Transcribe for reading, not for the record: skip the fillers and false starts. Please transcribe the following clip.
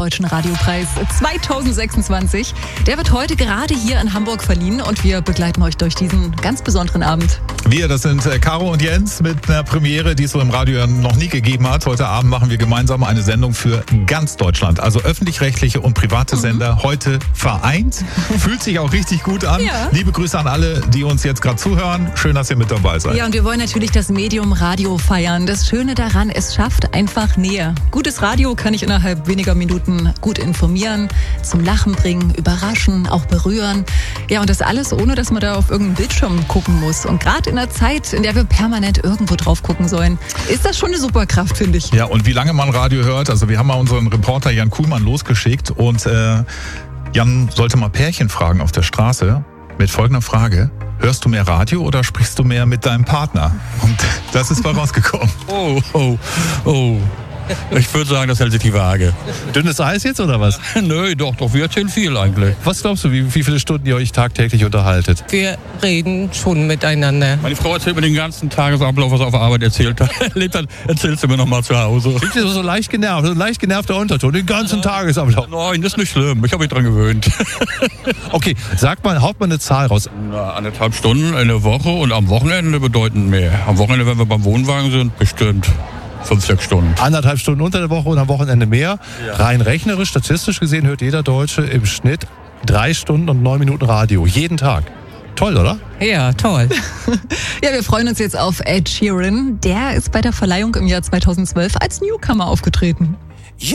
Deutschen Radiopreis 2026. Der wird heute gerade hier in Hamburg verliehen und wir begleiten euch durch diesen ganz besonderen Abend. Das sind Caro und Jens mit einer Premiere, die es so im Radio noch nie gegeben hat. Heute Abend machen wir gemeinsam eine Sendung für ganz Deutschland. Also öffentlich-rechtliche und private Sender heute vereint. Fühlt sich auch richtig gut an. Ja. Liebe Grüße an alle, die uns jetzt gerade zuhören. Schön, dass ihr mit dabei seid. Ja, und wir wollen natürlich das Medium Radio feiern. Das Schöne daran, es schafft einfach Nähe. Gutes Radio kann ich innerhalb weniger Minuten gut informieren, zum Lachen bringen, überraschen, auch berühren. Ja, und das alles, ohne dass man da auf irgendeinen Bildschirm gucken muss. Und gerade in der Zeit, in der wir permanent irgendwo drauf gucken sollen, ist das schon eine Superkraft, finde ich. Ja, und wie lange man Radio hört, also wir haben mal unseren Reporter Jan Kuhlmann losgeschickt und Jan sollte mal Pärchen fragen auf der Straße mit folgender Frage: Hörst du mehr Radio oder sprichst du mehr mit deinem Partner? Und das ist mal rausgekommen. Oh. Ich würde sagen, das hält sich die Waage. Dünnes Eis jetzt oder was? Nö, doch, wir erzählen viel eigentlich. Was glaubst du, wie viele Stunden ihr euch tagtäglich unterhaltet? Wir reden schon miteinander. Meine Frau erzählt mir den ganzen Tagesablauf, was er auf der Arbeit erzählt hat. Erzählt sie mir nochmal zu Hause. Sind ihr so leicht genervt, so ein leicht genervter Unterton, den ganzen Tagesablauf? Nein, das ist nicht schlimm. Ich habe mich dran gewöhnt. Okay, sag mal, haut mal eine Zahl raus. 1,5 Stunden in der Woche und am Wochenende bedeutend mehr. Am Wochenende, wenn wir beim Wohnwagen sind, bestimmt 5-6 Stunden. 1,5 Stunden unter der Woche und am Wochenende mehr. Ja. Rein rechnerisch, statistisch gesehen, hört jeder Deutsche im Schnitt 3 Stunden und 9 Minuten Radio. Jeden Tag. Toll, oder? Ja, toll. Ja, wir freuen uns jetzt auf Ed Sheeran. Der ist bei der Verleihung im Jahr 2012 als Newcomer aufgetreten.